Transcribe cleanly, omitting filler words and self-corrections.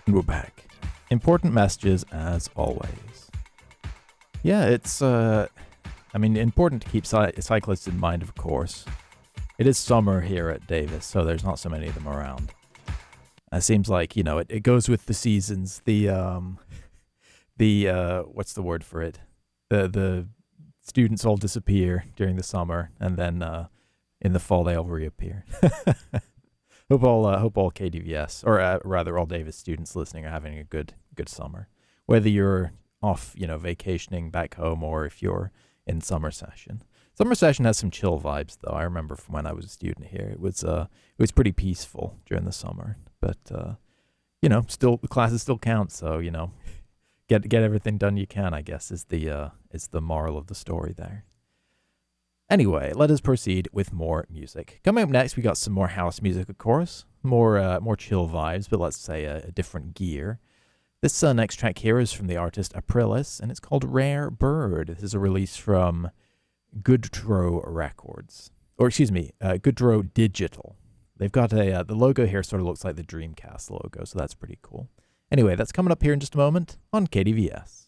And we're back. Important messages as always. Yeah, it's important to keep cyclists in mind, of course. It is summer here at Davis, so there's not so many of them around. It seems like, it goes with the seasons. What's the word for it? The students all disappear during the summer, and then in the fall they all reappear. Hope all KDVS, or rather all Davis students listening, are having a good summer. Whether you're off, vacationing back home, or if you're in summer session. Summer session has some chill vibes, though. I remember from when I was a student here, it was pretty peaceful during the summer. But still the classes still count, so get everything done you can, I guess, is the moral of the story there. Anyway, let us proceed with more music. Coming up next, we got some more house music, of course, more chill vibes, but let's say a different gear. This next track here is from the artist Aprilis, and it's called Rare Bird. This is a release from Goodrow Records, or excuse me, Goodrow Digital. They've got the logo here sort of looks like the Dreamcast logo, so that's pretty cool. Anyway, that's coming up here in just a moment on KDVS.